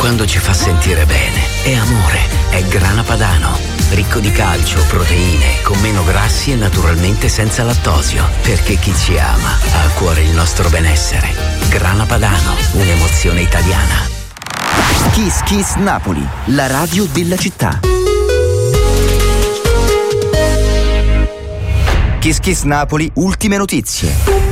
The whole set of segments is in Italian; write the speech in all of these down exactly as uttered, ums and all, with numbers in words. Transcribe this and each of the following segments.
quando ci fa sentire bene. È amore, è Grana Padano. Ricco di calcio, proteine, con meno grassi e naturalmente senza lattosio. Perché chi ci ama ha a cuore il nostro benessere. Grana Padano, un'emozione italiana. Kiss Kiss Napoli, la radio della città. Kiss Kiss Napoli, ultime notizie.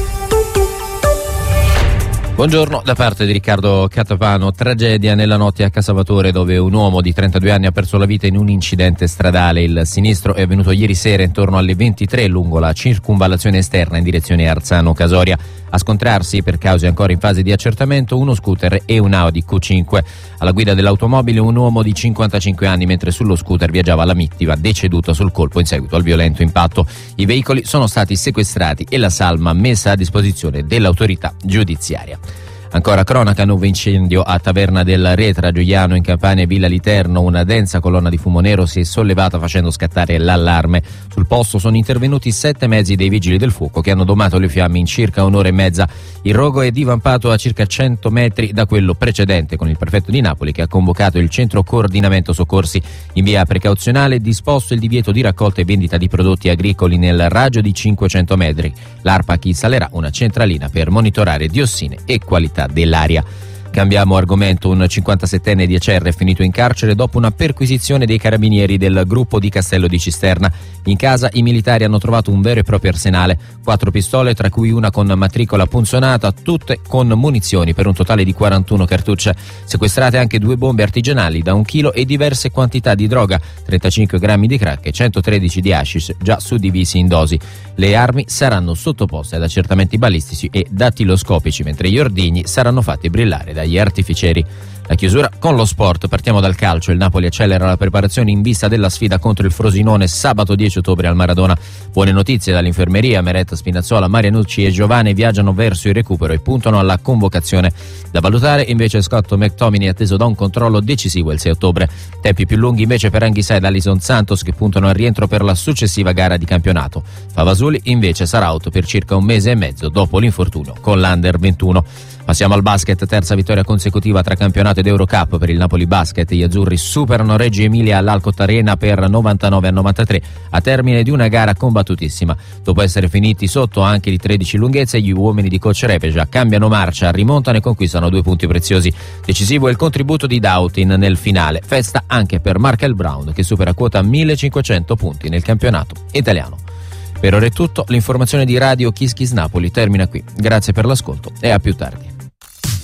Buongiorno da parte di Riccardo Catapano. Tragedia nella notte a Casavatore, dove un uomo di trentadue anni ha perso la vita in un incidente stradale. Il sinistro è avvenuto ieri sera intorno alle ventitré lungo la circunvallazione esterna in direzione Arzano-Casoria. A scontrarsi, per cause ancora in fase di accertamento, uno scooter e un Audi Q cinque. Alla guida dell'automobile un uomo di cinquantacinque anni, mentre sullo scooter viaggiava la vittima, deceduta sul colpo in seguito al violento impatto. I veicoli sono stati sequestrati e la salma messa a disposizione dell'autorità giudiziaria. Ancora cronaca, nuovo incendio a Taverna del Re tra Giuliano in Campania e Villa Literno. Una densa colonna di fumo nero si è sollevata facendo scattare l'allarme. Sul posto sono intervenuti sette mezzi dei vigili del fuoco che hanno domato le fiamme in circa un'ora e mezza. Il rogo è divampato a circa cento metri da quello precedente, con il prefetto di Napoli che ha convocato il centro coordinamento soccorsi. In via precauzionale disposto il divieto di raccolta e vendita di prodotti agricoli nel raggio di cinquecento metri. L'ARPAC installerà una centralina per monitorare diossine e qualità dell'aria. Cambiamo argomento. Un cinquantasettenne di Acerra è finito in carcere dopo una perquisizione dei carabinieri del gruppo di Castello di Cisterna. In casa i militari hanno trovato un vero e proprio arsenale, quattro pistole, tra cui una con matricola punzonata, tutte con munizioni per un totale di quarantuno cartucce. Sequestrate anche due bombe artigianali da un chilo e diverse quantità di droga, trentacinque grammi di crack e centotredici di hashish, già suddivisi in dosi. Le armi saranno sottoposte ad accertamenti balistici e dattiloscopici, mentre gli ordigni saranno fatti brillare dagli artificieri. La chiusura con lo sport. Partiamo dal calcio. Il Napoli accelera la preparazione in vista della sfida contro il Frosinone sabato dieci ottobre al Maradona. Buone notizie dall'infermeria. Meretta Spinazzola, Marianucci e Giovane viaggiano verso il recupero e puntano alla convocazione. Da valutare invece Scott McTominay, atteso da un controllo decisivo il sei ottobre. Tempi più lunghi invece per Anghissà ed Alison Santos, che puntano al rientro per la successiva gara di campionato. Favasuli invece sarà out per circa un mese e mezzo dopo l'infortunio con l'Under ventuno. Passiamo al basket, terza vittoria consecutiva tra campionato ed Eurocup per il Napoli Basket. Gli azzurri superano Reggio Emilia all'Alcott Arena per novantanove a novantatré a termine di una gara combattutissima. Dopo essere finiti sotto anche di tredici lunghezze, gli uomini di coach Repeja cambiano marcia, rimontano e conquistano due punti preziosi. Decisivo è il contributo di Dautin nel finale. Festa anche per Markel Brown, che supera quota millecinquecento punti nel campionato italiano. Per ora è tutto. L'informazione di Radio Kiss Kiss Napoli termina qui. Grazie per l'ascolto e a più tardi.